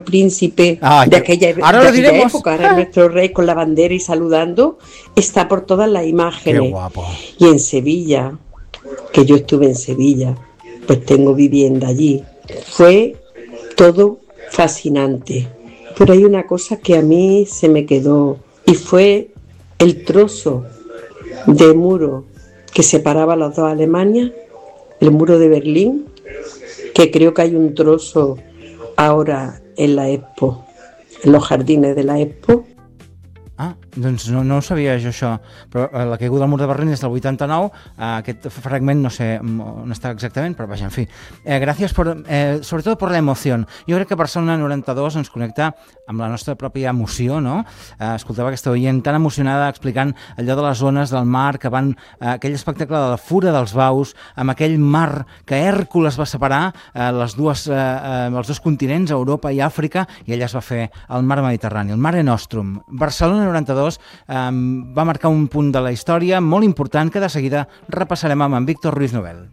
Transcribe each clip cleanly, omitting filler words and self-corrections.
príncipe de aquella época, ahora nuestro rey con la bandera y saludando, está por todas las imágenes. Qué guapo. Y en Sevilla, que yo estuve en Sevilla, pues tengo vivienda allí, fue todo fascinante. Pero hay una cosa que a mí se me quedó, y fue el trozo de muro que separaba las dos Alemanias, el muro de Berlín, que creo que hay un trozo ahora en la Expo, en los jardines de la Expo. Ah, doncs no ho sabia jo, això. Però la caiguda del mur de Berlín és del 89, aquest fragment no sé on està exactament, però vaja, en fi. Gràcies sobretot per l'emoció. Jo crec que Barcelona 92 ens connecta amb la nostra pròpia emoció, no? Escoltava aquesta oient tan emocionada explicant allò de les ones del mar, que van aquell espectacle de la fura dels baus, amb aquell mar que Hèrcules va separar els dos continents, Europa i Àfrica, i ella es va fer el mar Mediterrani, el Mare Nostrum. Barcelona 92 va marcar un punt de la història molt important que de seguida repassarem amb en Víctor Ruiz Novel.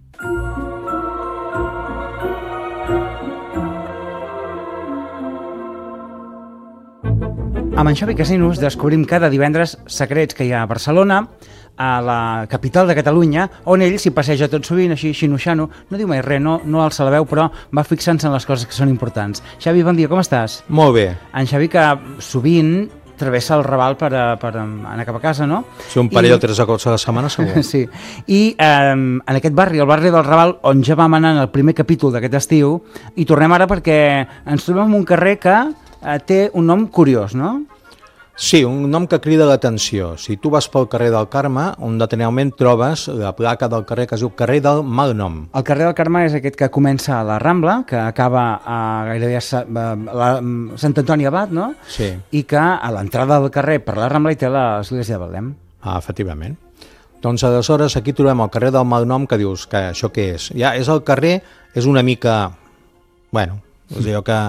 Amb en Xavi Casinos descobrim cada divendres secrets que hi ha a Barcelona, a la capital de Catalunya, on ell s'hi passeja tot sovint, així xino-xano, no diu mai res, no alça la veu, però va fixant-se en les coses que són importants. Xavi, bon dia, com estàs? Molt bé. En Xavi, que sovint travessa el Raval per anar cap a casa, no? Sí, un parell o 3 cops a la setmana, segur. Sí, i en aquest barri, el barri del Raval, on ja vam anar en el primer capítol d'aquest estiu, i tornem ara perquè ens trobem en un carrer que té un nom curiós, no? Sí, un nom que crida l'atenció. Si tu vas pel carrer del Carme, on detenidament trobes la placa del carrer que es diu carrer del Malnom. El carrer del Carme és aquest que comença a la Rambla, que acaba gairebé a Sant Antoni Abat, no? Sí. I que a l'entrada del carrer per la Rambla hi té l'església de Betlem. Efectivament. Doncs aleshores aquí trobem el carrer del Malnom, que dius que això què és? Ja és el carrer, és una mica... Bueno, és allò que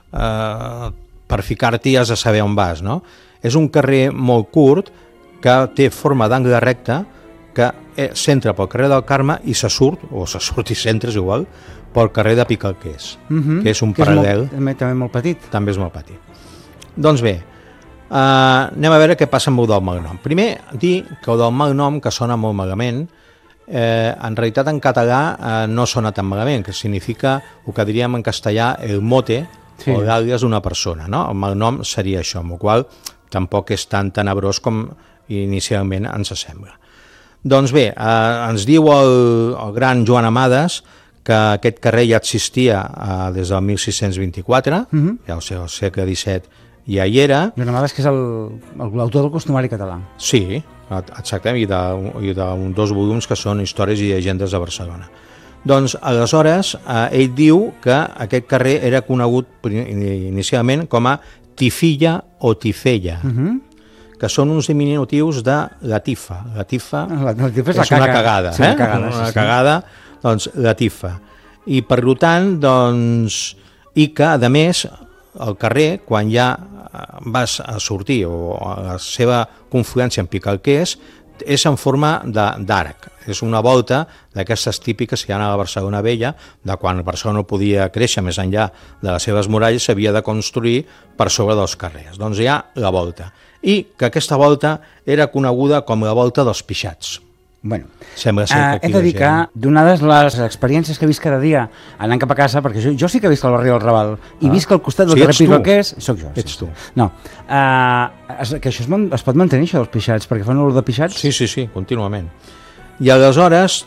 per ficar-t'hi has de saber on vas, no? És un carrer molt curt que té forma d'angle recte, que s'entra pel carrer del Carme i se surt i s'entra, és igual, pel carrer de Picalquers, que és un paral·lel. També molt petit. També és molt petit. Doncs bé, anem a veure què passa amb el del Malnom. Primer, dir que el del Malnom, que sona molt malament, en realitat en català no sona tan malament, que significa el que diríem en castellà el mote, sí, o l'àlies d'una persona, no? El malnom seria això, amb el qual tampoc és tan tenebrós com inicialment ens sembla. Doncs bé, ens diu el gran Joan Amades que aquest carrer ja existia des del 1624, ja ho sé, al segle XVII ja hi era. Joan Amades, que és l'autor del costumari català. Sí, exactament, i dos volums que són Històries i llegendes de Barcelona. Doncs aleshores ell diu que aquest carrer era conegut inicialment com a Tifilla o Tifella, que són uns diminutius de latifa. Latifa és una cagada, una cagada, doncs latifa. I per tant, doncs, i que a més el carrer, quan ja vas a sortir o a la seva confluència en Picalquers, és en forma d'arc. És una volta d'aquestes típiques que hi ha a la Barcelona Vella, de quan Barcelona no podia créixer més enllà de les seves muralles, s'havia de construir per sobre dels carrers. Doncs hi ha la volta. I que aquesta volta era coneguda com la volta dels Pixats. Bueno, he de dir que, donades les experiències que he vist cada dia anant cap a casa, perquè jo sí que he vist el barri del Raval i visc al costat del carrer Picalquers, soc jo. Ets tu. No, que això es pot mantenir, això dels pixats, perquè fan olor de pixats? Sí, contínuament. I aleshores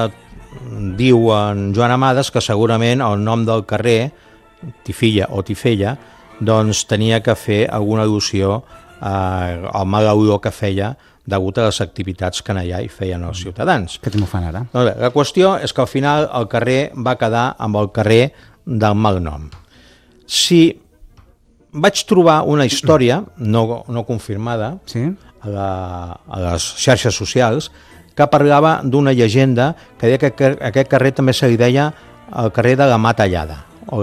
diu en Joan Amades que segurament el nom del carrer, Tifilla o Tifella, doncs tenia que fer alguna al·lusió al mal olor que feia degut a les activitats que allà hi feien els ciutadans. Què t'ho fan ara? La qüestió és que al final el carrer va quedar amb el carrer del Malnom. Si vaig trobar una història no confirmada a les xarxes socials que parlava d'una llegenda que deia que aquest carrer també se li deia el carrer de la mà tallada,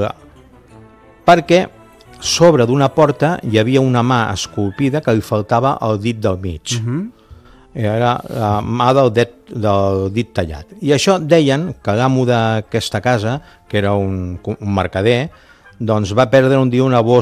perquè sobre d'una porta hi havia una mà esculpida que li faltava el dit del mig. Era la mà del dit tallat. I això deien que l'amo d'aquesta casa, que era un mercader, doncs va perdre un dia una bossa